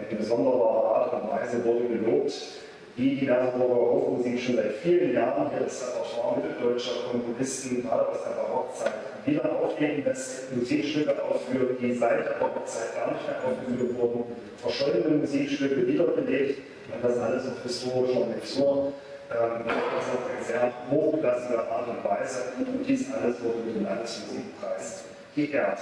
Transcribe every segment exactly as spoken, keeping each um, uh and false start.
in besonderer Art und Weise wurde gelobt, wie die Merseburger Hofmusik schon seit vielen Jahren hier das Repertoire mitteldeutscher Komponisten, gerade aus der Barockzeit, wieder auflegen lässt, Musikstücke ausführt, die seit der Barockzeit gar nicht mehr aufgeführt wurden, verschollene Musikstücke wiederbelebt und das alles auf historischer Mixtur, ähm, das auf eine sehr hochklassige Art und Weise, und dies alles wurde mit dem Landesmusikpreis geehrt.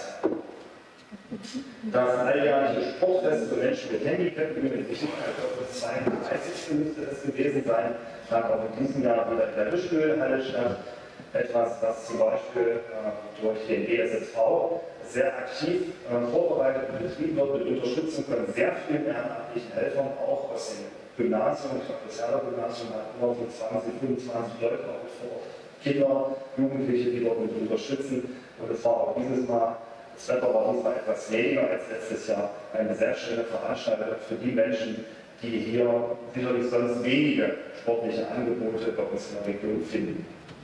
Das alljährliche Sportfest für Menschen mit Handicap mit Sicherheit auf das zweiunddreißigste müsste es gewesen sein, fand auch in diesem Jahr wieder in der Lischmühlhalle statt. Etwas, was zum Beispiel äh, durch den B S S V sehr aktiv äh, vorbereitet und betrieben wird, mit Unterstützung von sehr vielen ehrenamtlichen Helfern, auch aus dem Gymnasium. Ich glaube, das Herder-Gymnasium hat immer so zwanzig, fünfundzwanzig Leute auch mit vor, Kinder, Jugendliche, die dort mit unterstützen. Und es war auch dieses Mal, das Wetter war diesmal etwas weniger als letztes Jahr, eine sehr schöne Veranstaltung für die Menschen, die hier sicherlich sonst wenige sportliche Angebote bei uns in der Region finden.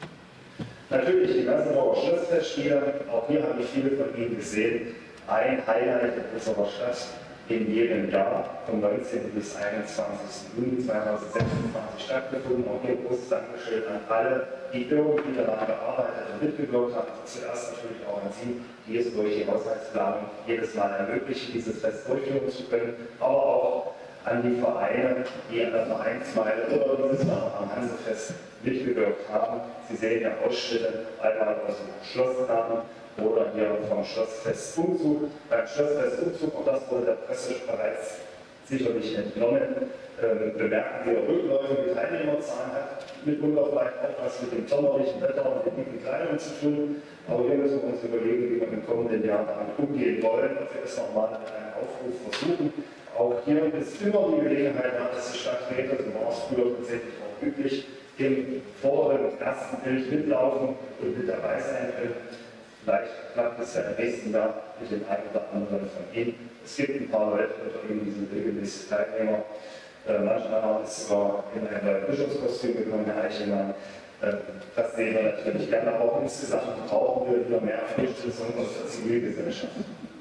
Natürlich die Merseburger Schlossfestspiele, auch hier habe ich viele von Ihnen gesehen, ein Highlight in unserer Stadt in jedem Jahr vom neunzehnten bis einundzwanzigsten Juni zweitausendsechsundzwanzig stattgefunden. Auch hier großes Dankeschön an alle, die irgendwie daran gearbeitet und mitgewirkt haben. Zuerst natürlich auch an Sie, die es durch die Haushaltsplanung jedes Mal ermöglichen, dieses Fest durchführen zu können, aber auch an die Vereine, die an der Vereinsmeile oder dieses Mal am Hansefest mitgewirkt haben. Sie sehen ja Ausschnitte einmal aus dem Schlossgarten oder hier vom Schlossfestumzug. Beim Schlossfestumzug, auch das wurde der Presse bereits sicherlich entnommen, ähm, bemerken wir rückläufige Teilnehmerzahlen, hat mitunter vielleicht auch was mit dem sommerlichen Wetter und den dicken Kleidung zu tun. Aber hier müssen wir uns überlegen, wie wir im kommenden Jahr damit umgehen wollen, ob wir es nochmal mit einem Aufruf versuchen. Auch hier ist immer die Gelegenheit, dass die Stadträte, so war es früher tatsächlich auch üblich, im vorderen ersten Bild mitlaufen und mit dabei sein können. Vielleicht klappt es ja im nächsten Jahr mit dem einen oder anderen von Ihnen. Es gibt ein paar Leute unter Ihnen, die sind regelmäßig Teilnehmer. Äh, manchmal ist sogar in ein neues Bischofskostüm gekommen, Herr Eichelmann. Äh, das sehen wir natürlich gerne, aber auch insgesamt brauchen wir wieder mehr Unterstützung aus der Zivilgesellschaft.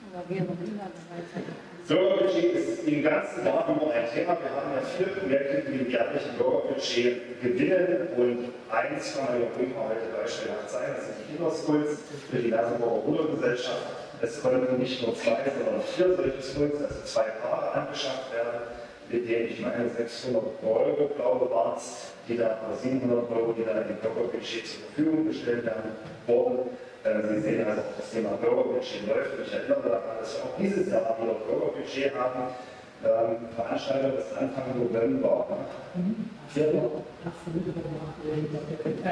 Bürgerbudget ist im ganzen Jahr immer ein Thema. Wir haben ja viele Projekte, die im jährlichen Bürgerbudget gewinnen, und eins kann man ja heute beispielhaft sein, das sind die Kinderskulls für die Merseburger Rudergesellschaft. Es konnten nicht nur zwei, sondern vier solche Skulls, also zwei Paare, angeschafft werden, mit denen ich meine sechshundert Euro, glaube waren es, die da, oder siebenhundert Euro, die dann im Bürgerbudget zur Verfügung gestellt werden wurden. Sie sehen also, auch das Thema Bürgerbudget läuft. Ich erinnere daran, dass wir auch dieses Jahr wieder Bürgerbudget haben. Ähm, Veranstaltung ist Anfang November. Mhm. Erster Mittwoch nach den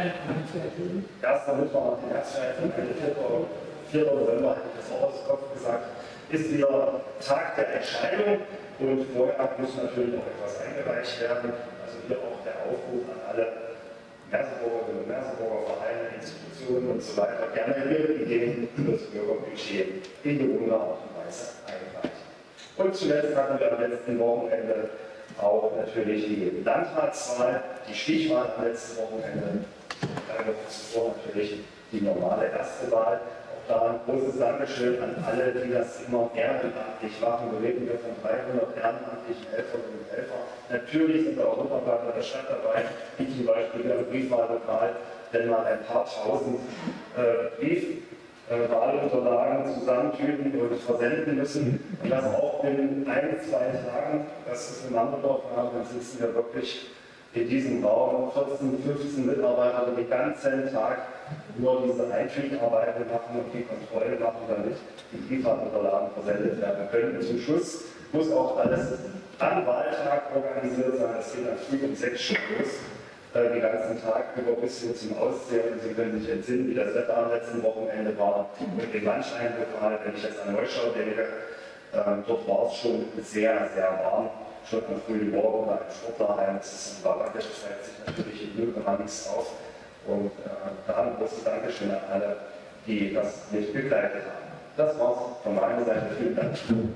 Herbstferien, vierter November, hätte ich das auch aus dem Kopf gesagt, ist wieder Tag der Entscheidung, und vorher muss natürlich auch etwas eingereicht werden. Also hier auch der Aufruf an alle Merseburgerinnen und Merseburger Vereine, Institutionen und so weiter, gerne ihre Ideen für das Bürgerbudget in gewohnter Art und Weise einreichen. Und zuletzt hatten wir am letzten Wochenende auch natürlich die Landratswahl, die Stichwahl am letzten Wochenende, drei Wochen zuvor natürlich die normale erste Wahl. Auch da ein großes Dankeschön an alle, die das immer ehrenamtlich machen. Wir reden hier von dreihundert ehrenamtlichen Helferinnen und Helfern. Natürlich sind auch Mitarbeiter der Stadt dabei, wie zum Beispiel im Briefwahllokal, wenn man ein paar tausend äh, Briefwahlunterlagen zusammentüten und versenden müssen. Und das auch in ein, zwei Tagen, das ist in Manderdorf, dann sitzen wir wirklich in diesem Raum vierzehn, fünfzehn Mitarbeiter, die den ganzen Tag nur diese Eintütenarbeiten machen und die Kontrolle machen, damit die Briefwahlunterlagen versendet werden können. Und zum Schluss muss auch alles am Wahltag organisiert sein. Das geht dann früh um sechs Stunden los, äh, den ganzen Tag über bis hin zum Auszählen. Sie können sich entsinnen, wie das Wetter am letzten Wochenende war. Und in Landscheinlokal, wenn ich jetzt an Neuschau denke, äh, dort war es schon sehr, sehr warm. Schon am frühen Morgen oder im Sportlerheim, das ist ein Baracke, das zeigt sich natürlich in null Komma nichts auf. Und äh, da ein großes Dankeschön an alle, die das nicht begleitet haben. Das war's von meiner Seite. Vielen Dank.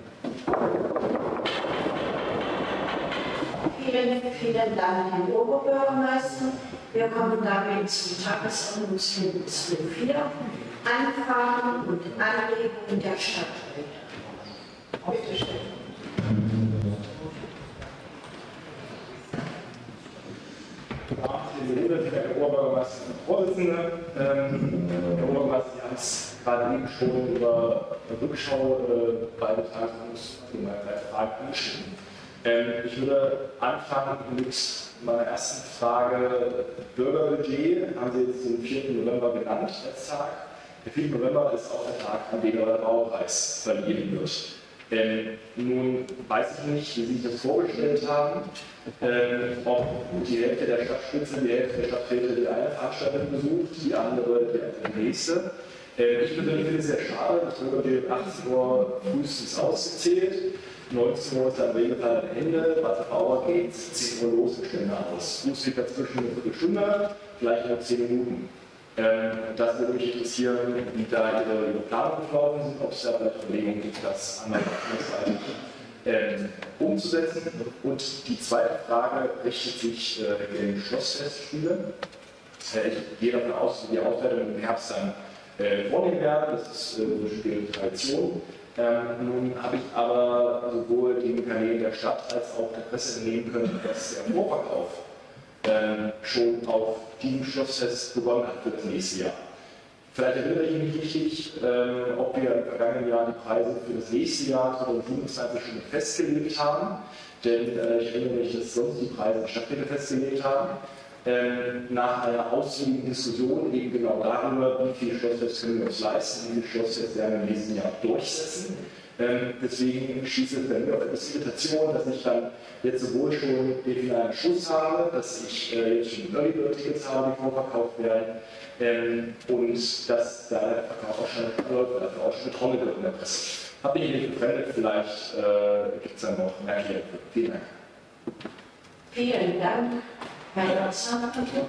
Vielen, vielen Dank, Herr Oberbürgermeister. Wir kommen damit zum Tagesordnungspunkt vier. Anfragen und Anregungen der Stadträte. Bitte schön. Herr Oberbürgermeister und Vorsitzende. Ähm, Herr Oberbürgermeister, Sie haben es gerade eben schon über Rückschau äh, bei Beteiligungsgelegenheit Fragen angeschnitten. Ähm, ich würde anfangen mit meiner ersten Frage. Bürgerbudget haben Sie jetzt den vierten November genannt als Tag. Der vierte November ist auch der Tag, an dem der Baupreis verliehen wird. Ähm, nun weiß ich nicht, wie Sie sich das vorgestellt haben, ähm, ob die Hälfte der Stadtspitze, die Hälfte der Stadträte die eine Veranstaltung besucht, die andere die nächste. Ähm, ich persönlich finde es sehr schade, das Bürgerbudget um achtzehn Uhr frühestens ausgezählt. neunzehn Uhr ist dann Regelfall am Ende, Walter Bauer geht zehn Uhr los und Stände aus. Fuß liegt dazwischen eine Viertelstunde, vielleicht noch zehn Minuten. Ähm, das würde mich interessieren, wie da Ihre, Ihre Planungen gelaufen sind, ob es da vielleicht Überlegungen gibt, das anderweitig ähm, umzusetzen. Und die zweite Frage richtet sich äh, gegen Schlossfestspiele. Äh, ich gehe davon aus, dass wir die Auswertung im Herbst dann äh, vornehmen werden. Das ist äh, eine Tradition. Ähm, nun habe ich aber sowohl den Kanälen der Stadt als auch der Presse entnehmen können, dass der Vorverkauf ähm, schon auf diesem Schlossfest begonnen hat für das nächste Jahr. Vielleicht erinnere ich mich richtig, ähm, ob wir im vergangenen Jahr die Preise für das nächste Jahr zweitausendsiebenundzwanzig schon festgelegt haben, denn äh, ich erinnere mich, dass sonst die Preise der Stadträte festgelegt haben. Ähm, nach einer ausführlichen Diskussion eben genau darüber, wie viele Schlossfeste können wir uns leisten, wie viele Schlossfeste werden wir im nächsten Jahr durchsetzen. Ähm, deswegen schießt es bei mir auf etwas Irritation, dass ich dann jetzt sowohl schon den finalen Schuss habe, dass ich äh, jetzt schon Early Bird Tickets habe, die vorverkauft werden, ähm, und dass da der Verkauf auch schon läuft, dafür auch schon betrommelt wird in der Presse. Habe ich nicht befremdet, vielleicht äh, gibt es dann noch mehr Erklärung. Vielen Dank. Vielen Dank. Herr Ratzer, bitte.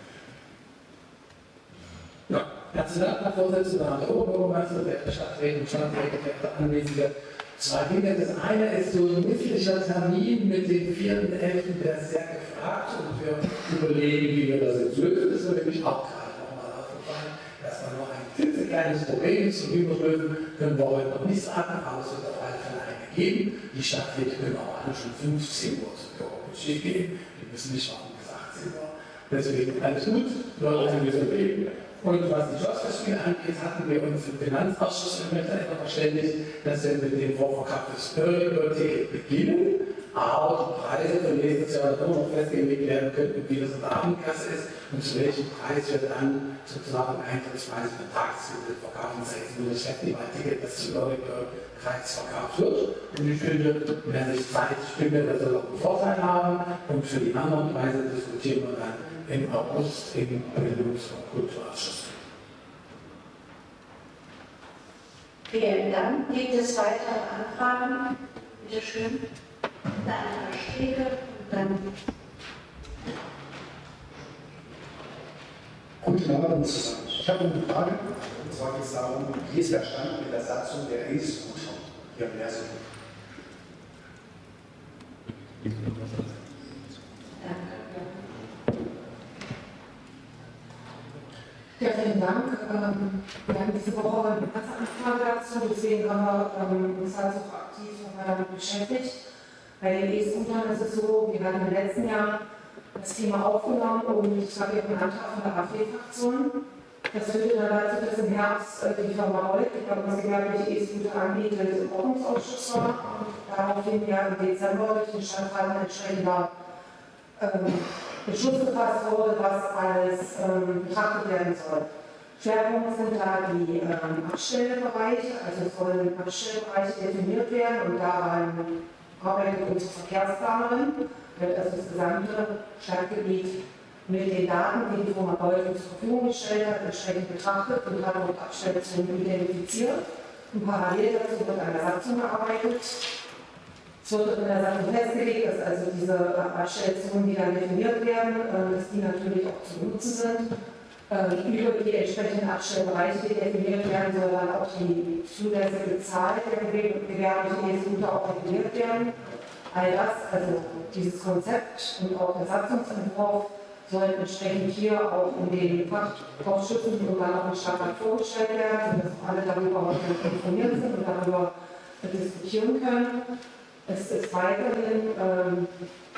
Ja, herzlichen Dank, Herr Vorsitzender, Herr Oberbürgermeister, der Stadträte und Stadträte, der Anwesende. Zwei Dinge. Das eine ist so ein misslicher Termin mit dem vierten elften, der ist sehr gefragt und wir überlegen, wie wir das jetzt lösen. Das ist nämlich auch gerade nochmal aufgefallen, dass man noch ein klitzekleines Problem ist und wie wir es lösen, können wir heute noch nicht sagen, aber es wird auf alle Fälle eine geben. Die Stadträte können auch alle schon fünfzehn Uhr zum Bürgerbudget gehen. Die müssen nicht warten. Deswegen alles gut, Leute sind wir so leben. Und was die Schlossfestspiele angeht, hatten wir uns im Finanzausschuss im Miteinander verständigt, dass wir mit dem Vorverkauf des Early-Bird-Ticket beginnen, aber die Preise für nächstes Jahr immer noch festgelegt werden könnten, wie das in der Abendkasse ist und zu welchem Preis wir dann sozusagen Eintrittspreise für Tagesmittel verkaufen, sei es nur das Festival-Ticket, das zu Early-Bird-Preis verkauft wird. Und ich finde, wer sich Zeit findet, das soll auch einen Vorteil haben und für die anderen Preise diskutieren wir dann im August im Bildungs- und Kulturausschuss. Vielen Dank. Gibt es weitere Anfragen? Bitte schön. Dann Herr Stege und dann. Guten Abend zusammen. Ich habe eine Frage, und zwar geht es darum, wie ist der Stand mit der Satzung der E-Scooter hier im Lehrstuhl? Ja, vielen Dank. Ähm, wir haben diese Woche eine Presseanfrage dazu, deswegen haben wir ähm, uns also aktiv damit beschäftigt. Bei den E-Scootern ist es so, wir hatten im letzten Jahr das Thema aufgenommen und ich habe hier einen Antrag von der A P-Fraktion. Das führte dann dazu, dass im Herbst äh, die Firma Reut, die bei uns gewerbliche E-Scooter anbietet, im Ordnungsausschuss war und daraufhin ja im Dezember durch den Stadtrat ein entsprechender ähm, Beschluss gefasst wurde, was als ähm, betrachtet werden soll. Schwerpunkte sind da die ähm, Abstellbereiche, also es sollen Abstellbereiche definiert werden und daran arbeitet unsere Verkehrsplanerin, wird also das gesamte Stadtgebiet mit den Daten, die die Firma Reut zur Verfügung gestellt hat, entsprechend betrachtet und hat dort Abstellzonen identifiziert. Und parallel dazu wird an der Satzung gearbeitet. Es wird in der Satzung festgelegt, dass also diese Abstellzonen, die dann definiert werden, dass die natürlich auch zu nutzen sind. Über die entsprechenden Abstellbereiche, die definiert werden, soll dann auch die zulässige Zahl der gewerblichen E-Scooter auch definiert werden. All das, also dieses Konzept und auch der Satzungsentwurf, sollen entsprechend hier auch in den Fachausschüssen und dann auch im Stadtrat vorgestellt werden, sodass alle darüber heute informiert sind und darüber diskutieren können. Es ist weiterhin ähm,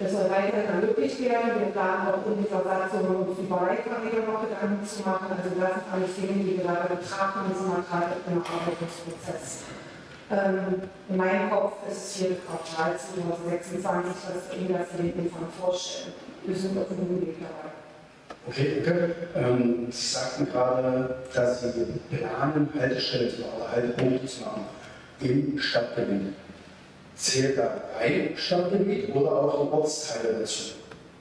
Das soll weiterhin ermöglicht werden. Wir planen auch in dieser Satzung uns über Leitverträge noch Gedanken zu machen. Also das sind alles Dinge, die wir da betrachten, sind wir gerade im Arbeitungsprozess. Ähm, in meinem Kopf ist es hier Quartal zweitausendsechsundzwanzig, dass wir Ihnen das in den Umfang vorstellen. Wir sind auf dem Weg dabei. Okay, okay. Ähm, Sie sagten gerade, dass Sie planen, Haltestellen zu machen, Haltepunkte zu machen im Stadtgebiet. Zählt da ein Stadtgebiet oder auch die Ortsteile dazu?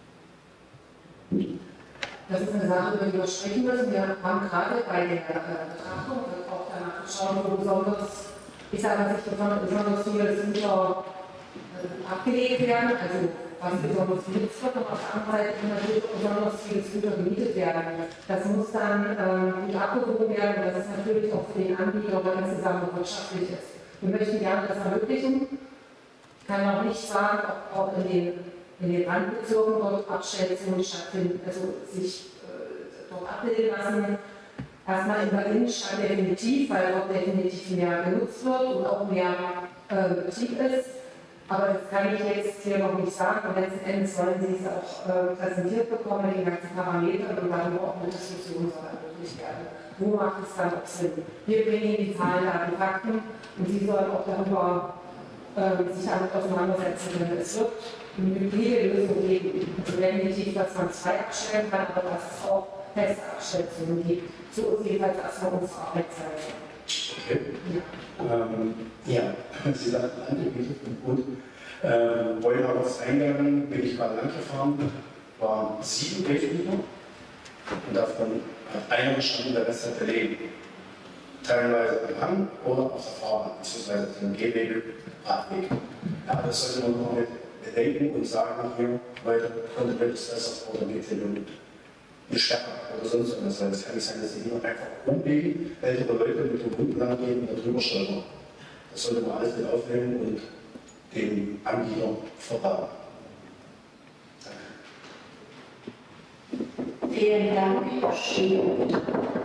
Das ist eine Sache, über die wir sprechen müssen. Wir haben gerade bei der äh, Betrachtung auch danach geschaut, wo besonders, ich sage mal, sich besonders viele Güter äh, abgelegt werden, also was besonders genutzt wird, und auf der anderen Seite natürlich besonders viele Güter gemietet werden. Das muss dann ähm, gut abgewogen werden, und das ist natürlich auch für den Anbieter, wenn es zusammen wirtschaftlich ist. Wir möchten gerne das ermöglichen. Ich kann auch nicht sagen, ob auch in den, in den Randbezirken dort Abstellzonen stattfinden, also sich äh, dort abbilden lassen. Erstmal in der Innenstadt definitiv, weil dort definitiv mehr genutzt wird und auch mehr äh, Betrieb ist. Aber das kann ich jetzt hier noch nicht sagen. Und letzten Endes wollen Sie es auch äh, präsentiert bekommen, die ganzen Parameter, und darüber auch eine Diskussion soll ermöglicht werden. Wo macht es dann auch Sinn? Wir bringen Ihnen die Zahlen, Daten, Fakten, und Sie sollen auch darüber äh, sich damit auseinandersetzen, wenn es wird eine hybride Lösung geben. Also definitiv, dass man zwei abstellen kann, aber dass es auch feste Abstellzonen gibt. So ist jedenfalls erstmal unsere Arbeitszeit. Okay. Ja, ähm, ja. Sie sagten angebietet und gut. Ähm, wollen aber was eingegangen, bin ich gerade lang gefahren, waren sieben Gehmeter und davon hat einer gestanden, der Rest hat belegen. Teilweise am Hang oder auf der Fahrbahn, beziehungsweise dem Gehweg, Radweg. Ja, das sollte man noch mit bedenken und sagen, hier, Leute, konnte welches das oder geht hier nur eine Stärke oder sonst irgendwas. Das kann nicht sein, dass sie hier einfach umlegen, ältere Leute mit dem Hund lang gehen und drüber stolpern. Das sollte man alles mit aufnehmen und dem Anbieter verraten. Danke. Vielen Dank, Herr Schiel.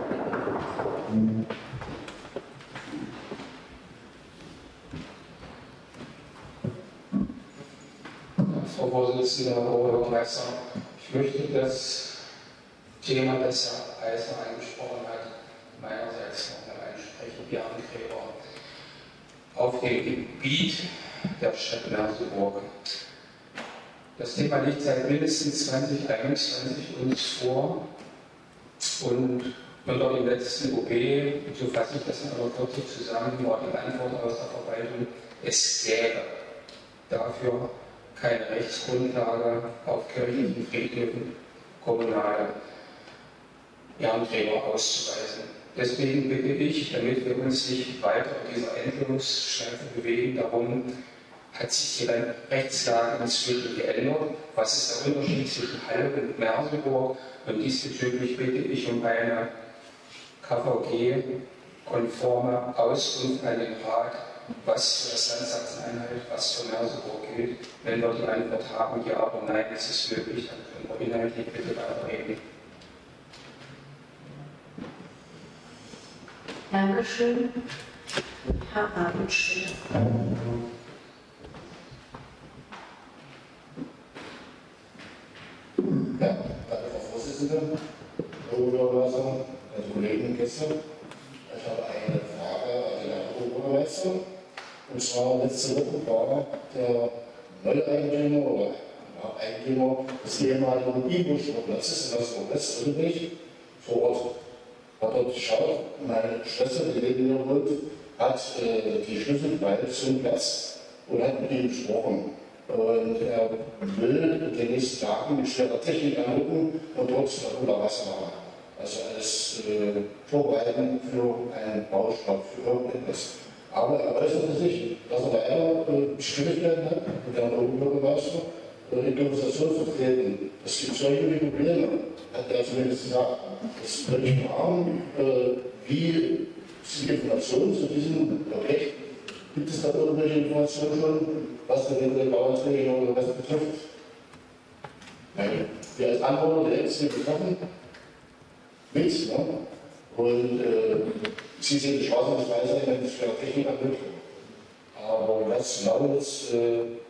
Frau Vorsitzende, Herr Bürgermeister, ich möchte das Thema, das Herr Eiser angesprochen hat, meinerseits nochmal ansprechen, die Angräber auf dem Gebiet der Stadt Merseburg. Das Thema liegt seit mindestens zwanzig einundzwanzig uns vor, und unter dem letzten O B, so fasse ich das in aller Kürze zusammen, war die Antwort aus der Verwaltung, es gäbe dafür keine Rechtsgrundlage auf kirchlichen Friedhöfen kommunale Ehrengräber auszuweisen. Deswegen bitte ich, damit wir uns nicht weiter in dieser Endlosschleife bewegen, darum, hat sich die Rechtslage inzwischen geändert. Was ist der Unterschied zwischen Halle und Merseburg? Und diesbezüglich bitte ich um eine K V G-konforme Auskunft an den Rat, was für das Land Sachsen-Anhalt, was für Merseburg gilt. Wenn wir die Antwort haben, ja oder nein, ist es möglich, dann können wir inhaltlich bitte weiterreden. Dankeschön. Herr Abendschmidt. Ja, danke, Frau Vorsitzende, Herr Oberbürgermeister, also Kollegen und Gäste. Ich habe eine Frage an den Herrn Oberbürgermeister. Und zwar letzte Woche war der Neueigentümer oder Eigentümer des ehemaligen Ibo-Sportplatzes in Merseburg-West vor Ort. Hat dort geschaut, meine Schwester, die neben mir wohnt, hat äh, die Schlüssel beide zum Platz und hat mit ihm gesprochen. Und er will in den nächsten Tagen mit schwerer Technik anrücken und dort darüber Wasser machen. Also alles äh, vorbereiten für einen Baustopp, für irgendetwas. Aber er äußerte sich, dass er bei einer äh, Schwierigkeiten hat, mit der Oberbürgermeister, äh, in Konversation zu treten. Es gibt solche Probleme, hat er zumindest gesagt. Das würde ich fragen, äh, wie sind die Informationen zu diesem Objekt? Gibt es da irgendwelche Informationen schon, was eventuell Bauanträge oder was betrifft? Nein. Wir als Anwohner direkt sind betroffen. Nichts, ne? Und äh, Sie sehen die Straßenweise, wenn es für Technik ermöglicht. Aber was genau jetzt äh,